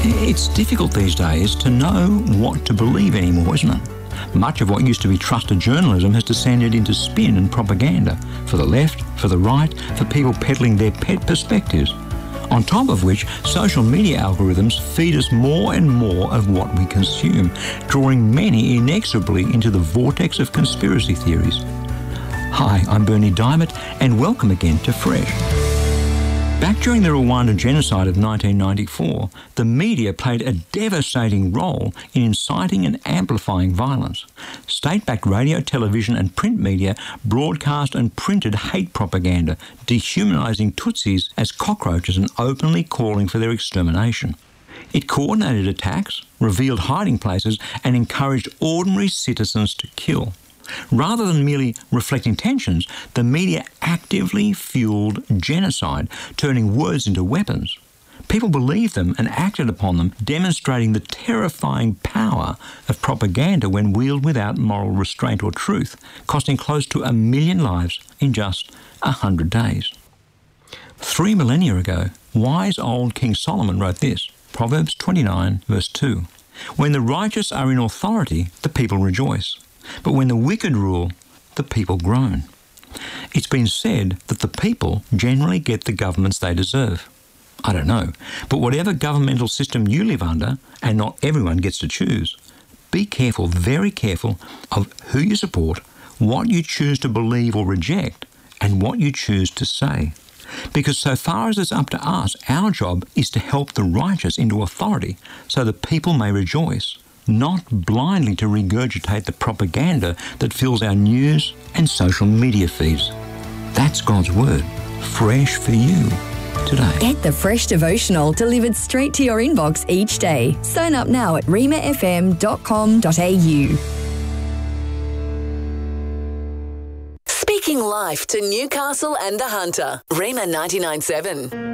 It's difficult these days to know what to believe anymore, isn't it? Much of what used to be trusted journalism has descended into spin and propaganda for the left, for the right, for people peddling their pet perspectives. On top of which, social media algorithms feed us more and more of what we consume, drawing many inexorably into the vortex of conspiracy theories. Hi, I'm Bernie Diamond, and welcome again to Fresh. Back during the Rwandan genocide of 1994, the media played a devastating role in inciting and amplifying violence. State-backed radio, television and print media broadcast and printed hate propaganda, dehumanising Tutsis as cockroaches and openly calling for their extermination. It coordinated attacks, revealed hiding places and encouraged ordinary citizens to kill. Rather than merely reflecting tensions, the media actively fueled genocide, turning words into weapons. People believed them and acted upon them, demonstrating the terrifying power of propaganda when wielded without moral restraint or truth, costing close to 1 million lives in just 100 days. 3 millennia ago, wise old King Solomon wrote this, Proverbs 29, verse 2, "When the righteous are in authority, the people rejoice. But when the wicked rule, the people groan." It's been said that the people generally get the governments they deserve. I don't know, but whatever governmental system you live under, and not everyone gets to choose, be careful, very careful, of who you support, what you choose to believe or reject, and what you choose to say. Because so far as it's up to us, our job is to help the righteous into authority so the people may rejoice, not blindly to regurgitate the propaganda that fills our news and social media feeds. That's God's Word, fresh for you today. Get the Fresh Devotional delivered straight to your inbox each day. Sign up now at remafm.com.au. Speaking life to Newcastle and the Hunter. Rema 99.7.